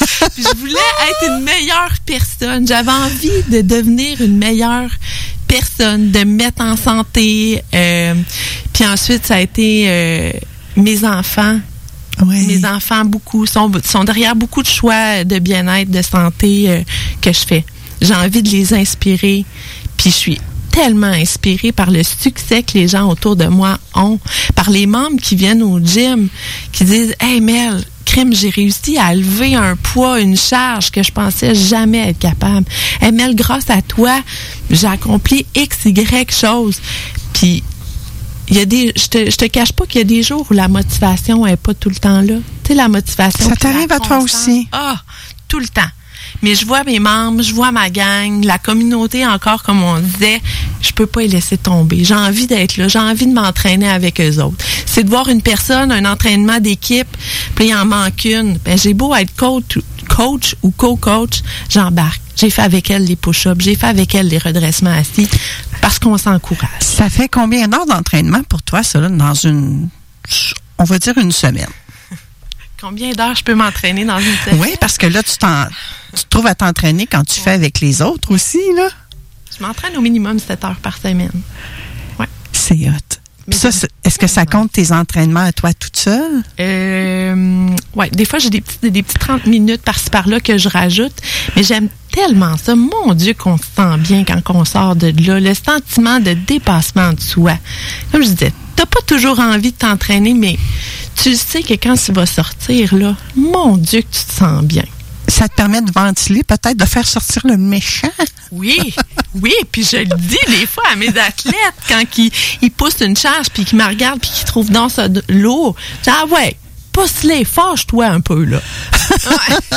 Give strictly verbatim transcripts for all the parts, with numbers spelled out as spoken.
Puis je voulais être une meilleure personne. J'avais envie de devenir une meilleure personne, de me mettre en santé. Euh, puis ensuite, ça a été euh, mes enfants. Oui. Mes enfants, beaucoup, sont, sont derrière beaucoup de choix de bien-être, de santé euh, que je fais. J'ai envie de les inspirer. Puis je suis tellement inspirée par le succès que les gens autour de moi ont, par les membres qui viennent au gym, qui disent « Hey Mel, crème, j'ai réussi à lever un poids, une charge que je pensais jamais être capable. Hey Mel, grâce à toi, j'ai accompli X, Y chose. » Puis, il y a des, je te, je te cache pas qu'il y a des jours où la motivation est pas tout le temps là. Tu sais, la motivation. Ça t'arrive à toi aussi? Ah, tout le temps. Mais je vois mes membres, je vois ma gang, la communauté encore, comme on disait, je peux pas les laisser tomber. J'ai envie d'être là, j'ai envie de m'entraîner avec eux autres. C'est de voir une personne, un entraînement d'équipe, puis il en manque une. Ben, j'ai beau être coach, coach ou co-coach, j'embarque. J'ai fait avec elle les push-ups, j'ai fait avec elle les redressements assis, parce qu'on s'encourage. Ça fait combien d'heures d'entraînement pour toi, ça, là, dans une, on va dire une semaine? Combien d'heures je peux m'entraîner dans une semaine? Oui, parce que là, tu, t'en, tu te trouves à t'entraîner quand tu ouais. fais avec les autres aussi, là. Je m'entraîne au minimum sept heures par semaine. Ouais. C'est hot. Mais ça, c'est, est-ce que ça compte tes entraînements à toi toute seule? Euh, oui, des fois, j'ai des petits, des petits trente minutes par-ci par-là que je rajoute, mais j'aime tellement ça. Mon Dieu, qu'on se sent bien quand on sort de là. Le sentiment de dépassement de soi. Comme je disais, t'as pas toujours envie de t'entraîner, mais tu sais que quand tu vas sortir, là, mon Dieu, que tu te sens bien. Ça te permet de ventiler, peut-être de faire sortir le méchant. Oui, oui, puis je le dis des fois à mes athlètes, quand ils, ils poussent une charge, puis qu'ils me regardent, puis qu'ils trouvent dans ça lourd, je dis, ah ouais, pousse-les, fâche-toi un peu, là. Ouais.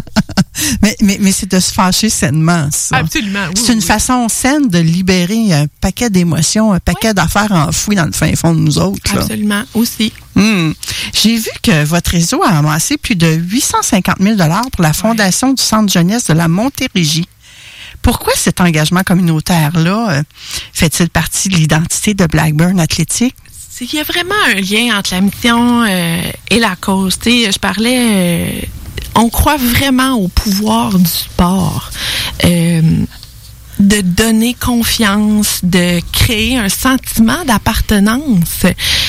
mais, mais, mais c'est de se fâcher sainement, ça. Absolument, oui. C'est une oui. façon saine de libérer un paquet d'émotions, un paquet oui. d'affaires enfouies dans le fin fond de nous autres. Là. Absolument, aussi. Hum. J'ai vu que votre réseau a amassé plus de huit cent cinquante mille dollars pour la fondation ouais. du Centre jeunesse de la Montérégie. Pourquoi cet engagement communautaire-là euh, fait-il partie de l'identité de Blackburn Athlétique? C'est qu'il y a vraiment un lien entre la mission euh, et la cause. Tu sais, je parlais, euh, on croit vraiment au pouvoir du sport. Euh, de donner confiance, de créer un sentiment d'appartenance,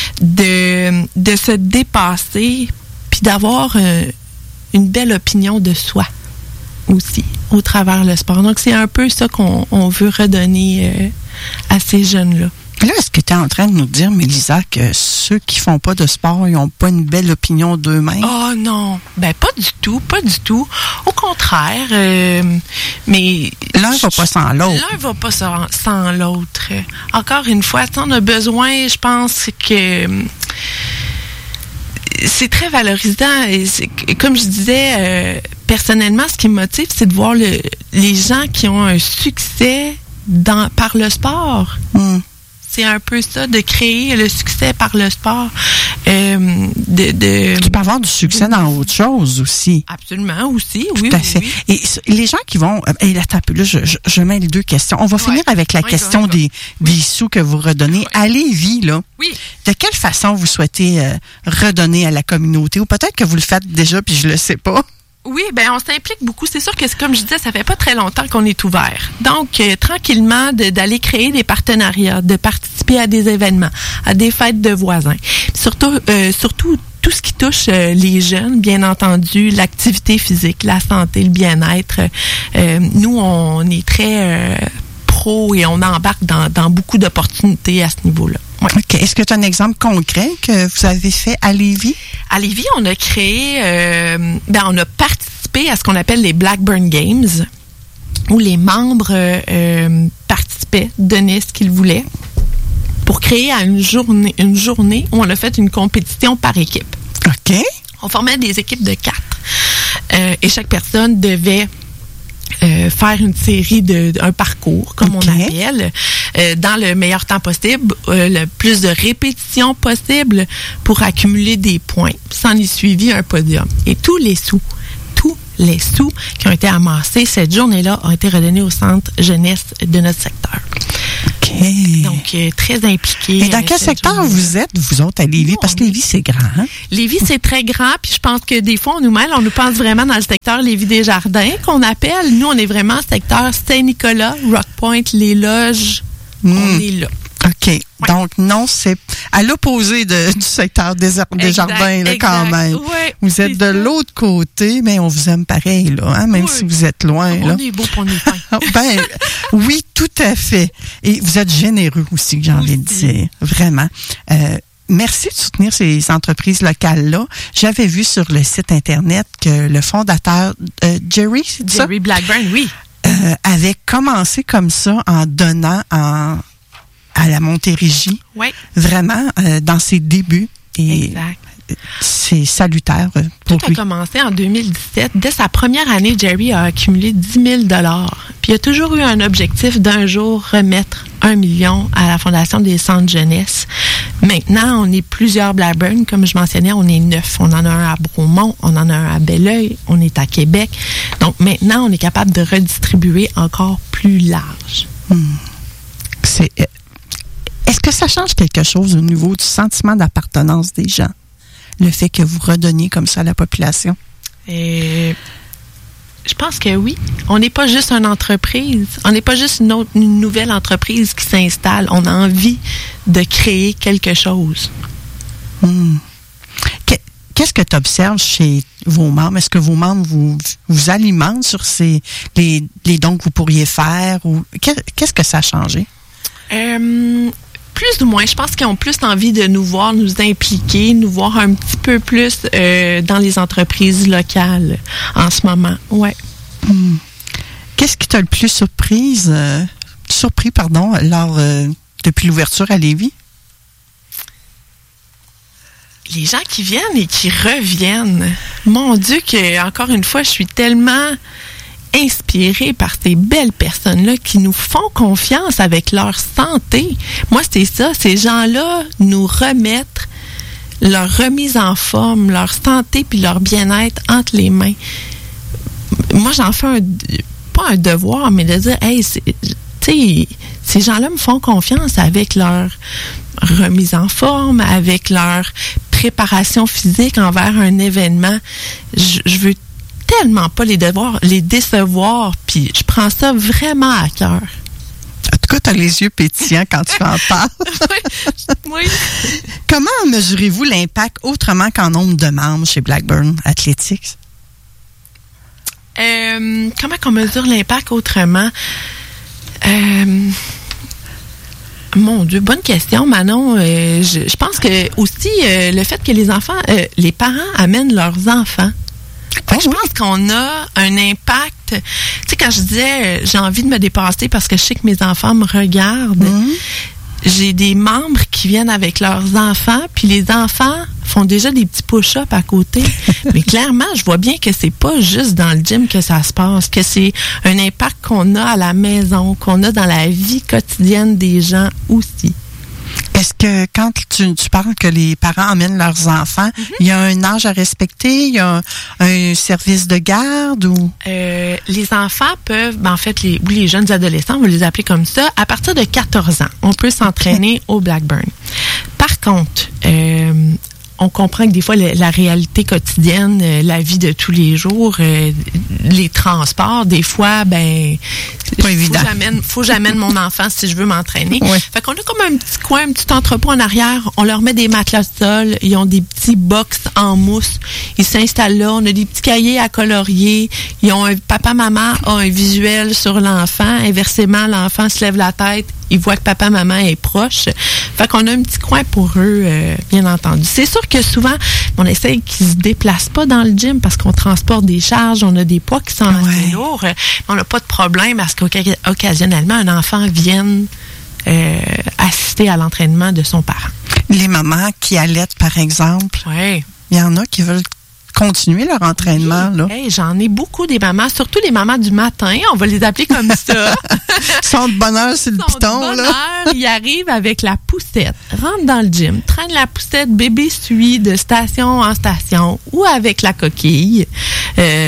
de, de se dépasser, puis d'avoir euh, une belle opinion de soi aussi, au travers le sport. Donc, c'est un peu ça qu'on on veut redonner euh, à ces jeunes-là. Là, est-ce que tu es en train de nous dire, Mélisa, que ceux qui font pas de sport, ils n'ont pas une belle opinion d'eux-mêmes? Oh non, ben pas du tout, pas du tout. Au contraire, euh, mais... L'un va pas sans l'autre. L'un va pas sans, sans l'autre. Encore une fois, on a besoin, je pense que... C'est très valorisant. Et c'est, comme je disais, euh, personnellement, ce qui me motive, c'est de voir le, les gens qui ont un succès dans, par le sport. Mm. C'est un peu ça, de créer le succès par le sport. Euh, de, de, tu peux avoir du succès dans autre chose aussi. Absolument, aussi, oui. Tout à fait. Oui. Et les gens qui vont... Et là, attends un peu, là, je, je, je mets les deux questions. On va ouais. finir avec la ouais, question ouais, des, oui. des sous que vous redonnez. Ouais. À Lévis, là, oui. de quelle façon vous souhaitez euh, redonner à la communauté? Ou peut-être que vous le faites déjà, puis je le sais pas. Oui, ben on s'implique beaucoup. C'est sûr que, comme je disais, ça fait pas très longtemps qu'on est ouvert. Donc, euh, tranquillement, de, d'aller créer des partenariats, de participer à des événements, à des fêtes de voisins. Surtout, euh, surtout tout ce qui touche euh, les jeunes, bien entendu, l'activité physique, la santé, le bien-être. Euh, nous, on est très euh, pro et on embarque dans, dans beaucoup d'opportunités à ce niveau-là. Ouais. OK. Est-ce que tu as un exemple concret que vous avez fait à Lévis? À Lévis, on a créé, euh, ben, on a participé à ce qu'on appelle les Blackburn Games, où les membres euh, participaient, donnaient ce qu'ils voulaient, pour créer à une journée, une journée où on a fait une compétition par équipe. OK. On formait des équipes de quatre. Euh, et chaque personne devait Euh, faire une série de, de un parcours, comme okay. on appelle, euh, dans le meilleur temps possible, euh, le plus de répétitions possible pour accumuler des points. S'en est suivi un podium. Et tous les sous, tous les sous qui ont été amassés cette journée-là ont été redonnés au centre jeunesse de notre secteur. OK. Hey. Donc, euh, très impliquée. Et dans quel secteur journée. Vous êtes, vous autres, à Lévis? Parce que Lévis, c'est grand. Hein? Lévis, c'est très grand. Puis je pense que des fois, on nous mêle, on nous pense vraiment dans le secteur Lévis-des-Jardins, qu'on appelle. Nous, on est vraiment secteur Saint-Nicolas, Rock-Point, les Loges. Mm. On est là. OK. Ouais. Donc, non, c'est à l'opposé de, du secteur des, des jardins, là, quand même. Ouais, vous êtes de ça. L'autre côté, mais on vous aime pareil, là, hein, même oui. si vous êtes loin. On là. est beau pour on est fin. Ben, oui, tout à fait. Et vous êtes généreux aussi, j'ai envie de dire. Vraiment. Euh, Merci de soutenir ces entreprises locales-là. J'avais vu sur le site Internet que le fondateur, euh, Jerry, c'est ça? Jerry Blackburn, oui. Euh, avait commencé comme ça en donnant en, à la Montérégie. Oui. Vraiment, euh, dans ses débuts. Et exact. C'est salutaire pour Tout lui. a commencé en deux mille dix-sept. Dès sa première année, Jerry a accumulé dix mille dollars. Puis il a toujours eu un objectif d'un jour remettre un million à la Fondation des centres jeunesse. Maintenant, on est plusieurs Blackburn. Comme je mentionnais, on est neuf. On en a un à Bromont, on en a un à Belleuil, on est à Québec. Donc maintenant, on est capable de redistribuer encore plus large. Hmm. C'est... Est-ce que ça change quelque chose au niveau du sentiment d'appartenance des gens? Le fait que vous redonniez comme ça à la population? Euh, je pense que oui. On n'est pas juste une entreprise. On n'est pas juste une, autre, une nouvelle entreprise qui s'installe. On a envie de créer quelque chose. Hmm. Qu'est-ce que tu observes chez vos membres? Est-ce que vos membres vous, vous alimentent sur ces, les, les dons que vous pourriez faire? Ou qu'est-ce que ça a changé? Euh... Plus ou moins, je pense qu'ils ont plus envie de nous voir, nous impliquer, nous voir un petit peu plus euh, dans les entreprises locales en ce moment. Ouais. Hmm. Qu'est-ce qui t'a le plus surprise, euh, surpris, pardon, lors euh, depuis l'ouverture à Lévis? Les gens qui viennent et qui reviennent. Mon Dieu, que encore une fois, je suis tellement inspirés par ces belles personnes-là qui nous font confiance avec leur santé. Moi, c'est ça. Ces gens-là nous remettent leur remise en forme, leur santé puis leur bien-être entre les mains. Moi, j'en fais un, pas un devoir, mais de dire, hey, tu sais, ces gens-là me font confiance avec leur remise en forme, avec leur préparation physique envers un événement. Je, je veux tellement pas les devoir, les décevoir, puis je prends ça vraiment à cœur. En tout cas, tu as les yeux pétillants quand tu en parles. oui. oui. Comment mesurez-vous l'impact autrement qu'en nombre de membres chez Blackburn Athletics? Euh, comment qu'on mesure l'impact autrement? Euh, mon Dieu, bonne question, Manon. Euh, je, je pense que aussi euh, le fait que les enfants, euh, les parents amènent leurs enfants. Fait que je pense qu'on a un impact. Tu sais, quand je disais euh, j'ai envie de me dépasser parce que je sais que mes enfants me regardent, mm-hmm. j'ai des membres qui viennent avec leurs enfants, puis les enfants font déjà des petits push-ups à côté. Mais clairement, je vois bien que c'est pas juste dans le gym que ça se passe, que c'est un impact qu'on a à la maison, qu'on a dans la vie quotidienne des gens aussi. Est-ce que quand tu, tu parles que les parents emmènent leurs enfants, mm-hmm. il y a un âge à respecter, il y a un, un service de garde ou? Euh, les enfants peuvent, ben en fait, les, ou les jeunes adolescents, on va les appeler comme ça, à partir de quatorze ans, on peut s'entraîner okay. au Blackburn. Par contre, euh, on comprend que des fois, la, la réalité quotidienne, euh, la vie de tous les jours, euh, les transports, des fois, ben, pas évident. Faut j'amène, faut que j'amène mon enfant si je veux m'entraîner. Oui. Fait qu'on a comme un petit coin, un petit entrepôt en arrière. On leur met des matelas de sol. Ils ont des petits box en mousse. Ils s'installent là. On a des petits cahiers à colorier. Ils ont un papa-maman a un visuel sur l'enfant. Inversement, l'enfant se lève la tête. Ils voient que papa-maman est proche. Fait qu'on a un petit coin pour eux, euh, bien entendu. C'est sûr que souvent, on essaye qu'ils se déplacent pas dans le gym parce qu'on transporte des charges, on a des poids qui sont ouais. assez lourds. On n'a pas de problème à ce qu'occasionnellement, un enfant vienne euh, assister à l'entraînement de son parent. Les mamans qui allaitent, par exemple, ouais. il y en a qui veulent continuer leur entraînement. Oui. Là. Hey, j'en ai beaucoup des mamans, surtout les mamans du matin, on va les appeler comme ça. Ils sont de bonheur sur le Ils piton. Sont de là. bonheur, ils arrivent avec la poussette, rentrent dans le gym, traînent la poussette, bébé suit de station en station ou avec la coquille. Euh,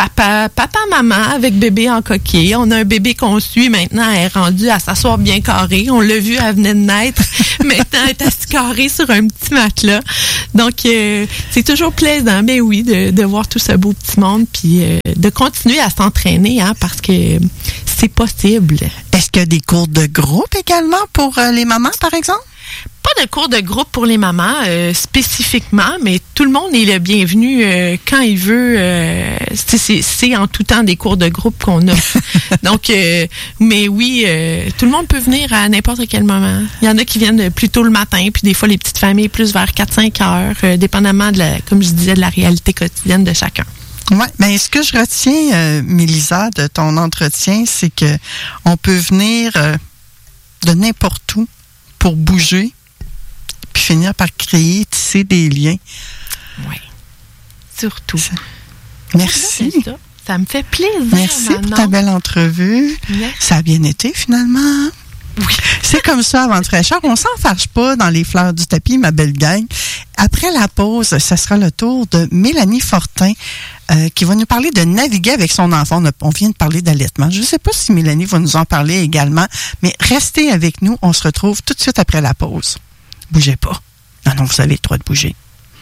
papa, papa, maman avec bébé en coquille. On a un bébé qu'on suit maintenant, elle est rendue à s'asseoir bien carrée. On l'a vu, elle venait de naître. Maintenant, elle est assise carrée sur un petit matelas. Donc, euh, c'est toujours plaisant, mais oui, de, de voir tout ce beau petit monde, puis euh, de continuer à s'entraîner, hein, parce que c'est possible. Est-ce qu'il y a des cours de groupe également pour euh, les mamans, par exemple? Pas de cours de groupe pour les mamans euh, spécifiquement, mais tout le monde est le bienvenu euh, quand il veut. Euh, c'est, c'est, c'est en tout temps des cours de groupe qu'on a. Donc, euh, mais oui, euh, tout le monde peut venir à n'importe quel moment. Il y en a qui viennent plus tôt le matin, puis des fois les petites familles plus vers quatre cinq heures, euh, dépendamment de la, comme je disais, de la réalité quotidienne de chacun. Oui, mais ce que je retiens, euh, Mélisa, de ton entretien, c'est que on peut venir euh, de n'importe où pour bouger, puis finir par créer, tisser des liens. Oui, surtout. Ça, merci. Ça. ça me fait plaisir. Merci Manon. pour ta belle entrevue. Merci. Ça a bien été, finalement. Oui. C'est comme ça, avant de fraîcheur. On s'en fâche pas dans les fleurs du tapis, ma belle gang. Après la pause, ça sera le tour de Mélanie Fortin, euh, qui va nous parler de naviguer avec son enfant. On, a, on vient de parler d'allaitement. Je ne sais pas si Mélanie va nous en parler également, mais restez avec nous. On se retrouve tout de suite après la pause. Bougez pas. Non, non, vous avez le droit de bouger.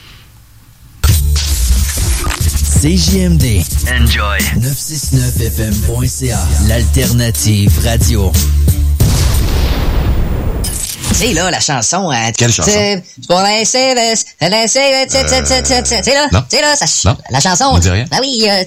C J M D. Enjoy. neuf cent soixante-neuf F M point C A. L'alternative radio. C'est là, la chanson. Hein, Quelle chanson? C'est pour laisser, laisser, laisser, c'est là, Non. c'est là, ça, Non. la chanson. On dit rien? Ah oui, euh,